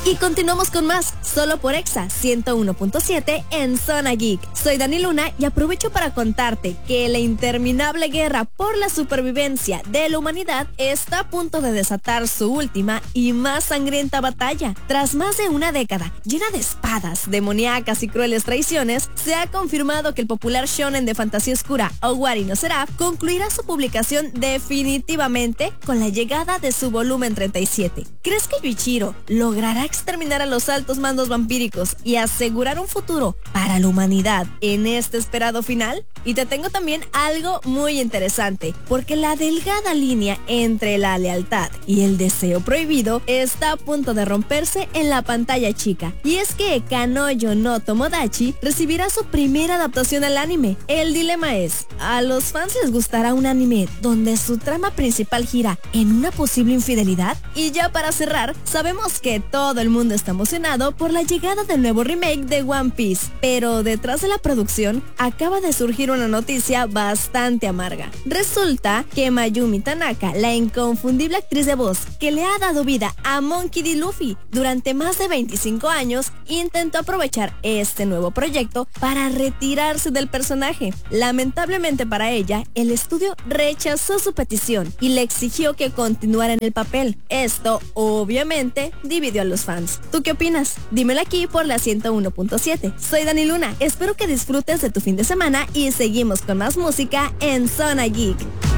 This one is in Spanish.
Y continuamos con más, solo por Exa 101.7 en Zona Geek. Soy Dani Luna y aprovecho para contarte que la interminable guerra por la supervivencia de la humanidad está a punto de desatar su última y más sangrienta batalla. Tras más de una década llena de espadas, demoníacas y crueles traiciones, se ha confirmado que el popular shonen de fantasía oscura Owari no Seraph concluirá su publicación definitivamente con la llegada de su volumen 37. ¿Crees que Yuichiro logrará exterminar a los altos mandos vampíricos y asegurar un futuro para la humanidad en este esperado final? Y te tengo también algo muy interesante, porque la delgada línea entre la lealtad y el deseo prohibido está a punto de romperse en la pantalla chica. Y es que Kanojo no Tomodachi recibirá su primera adaptación al anime. El dilema es, ¿a los fans les gustará un anime donde su trama principal gira en una posible infidelidad? Y ya para cerrar, sabemos que todo el mundo está emocionado por la llegada del nuevo remake de One Piece, pero detrás de la producción acaba de surgir una noticia bastante amarga. Resulta que Mayumi Tanaka, la inconfundible actriz de voz que le ha dado vida a Monkey D. Luffy durante más de 25 años, intentó aprovechar este nuevo proyecto para retirarse del personaje. Lamentablemente para ella, el estudio rechazó su petición y le exigió que continuara en el papel. Esto, obviamente, dividió a los fans. ¿Tú qué opinas? Dímelo aquí por la 101.7. Soy Dani Luna. Espero que disfrutes de tu fin de semana y seguimos con más música en Zona Geek.